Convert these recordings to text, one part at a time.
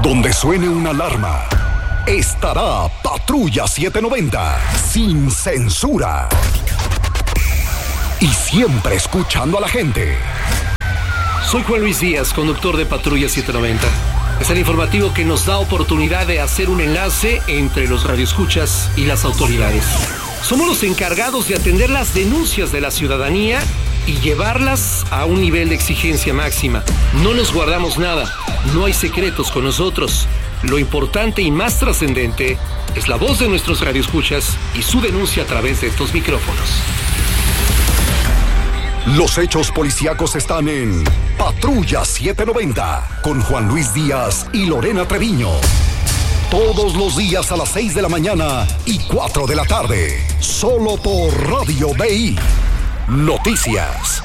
Donde suene una alarma, estará Patrulla 790, sin censura. Y siempre escuchando a la gente. Soy Juan Luis Díaz, conductor de Patrulla 790. Es el informativo que nos da oportunidad de hacer un enlace entre los radioescuchas y las autoridades. Somos los encargados de atender las denuncias de la ciudadanía y llevarlas a un nivel de exigencia máxima. No nos guardamos nada, no hay secretos con nosotros. Lo importante y más trascendente es la voz de nuestros radioescuchas y su denuncia a través de estos micrófonos. Los hechos policíacos están en Patrulla 790 con Juan Luis Díaz y Lorena Treviño. Todos los días a las 6 de la mañana y 4 de la tarde. Solo por Radio BI. Noticias.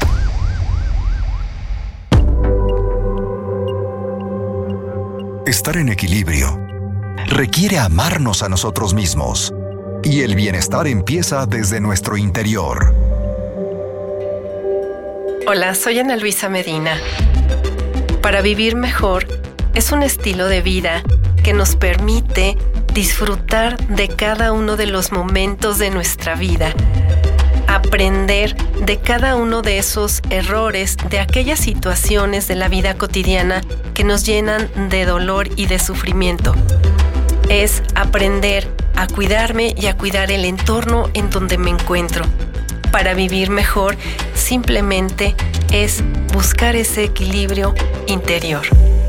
Estar en equilibrio requiere amarnos a nosotros mismos. Y el bienestar empieza desde nuestro interior. Hola, soy Ana Luisa Medina. Para vivir mejor es un estilo de vida que nos permite disfrutar de cada uno de los momentos de nuestra vida, aprender de cada uno de esos errores, de aquellas situaciones de la vida cotidiana que nos llenan de dolor y de sufrimiento. Es aprender a cuidarme y a cuidar el entorno en donde me encuentro. Para vivir mejor, simplemente es buscar ese equilibrio interior.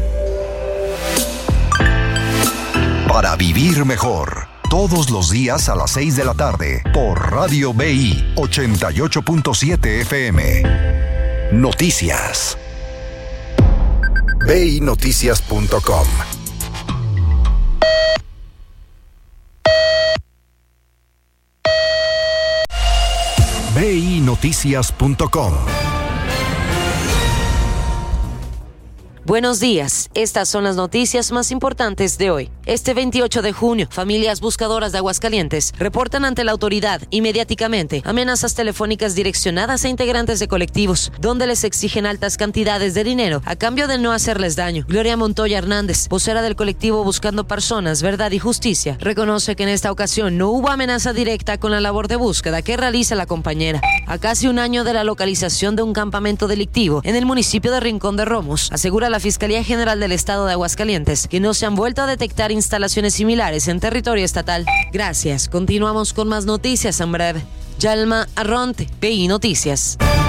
Para vivir mejor, todos los días a las 6 de la tarde, por Radio BI 88.7 FM. Noticias. BINoticias.com. BINoticias.com. Buenos días, estas son las noticias más importantes de hoy. Este 28 de junio, familias buscadoras de Aguascalientes reportan ante la autoridad y mediáticamente amenazas telefónicas direccionadas a integrantes de colectivos, donde les exigen altas cantidades de dinero a cambio de no hacerles daño. Gloria Montoya Hernández, vocera del colectivo Buscando Personas, Verdad y Justicia, reconoce que en esta ocasión no hubo amenaza directa con la labor de búsqueda que realiza la compañera. A casi un año de la localización de un campamento delictivo en el municipio de Rincón de Romos, asegura la Fiscalía General del Estado de Aguascalientes que no se han vuelto a detectar instalaciones similares en territorio estatal. Gracias. Continuamos con más noticias en breve. Yalma Arronte, BI Noticias.